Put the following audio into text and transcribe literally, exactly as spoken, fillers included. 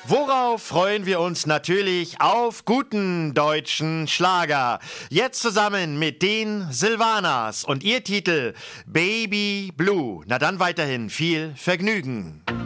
Worauf freuen wir uns natürlich? Auf guten deutschen Schlager. Jetzt zusammen mit den Silvanas und ihr Titel Baby Blue. Na dann weiterhin viel Vergnügen.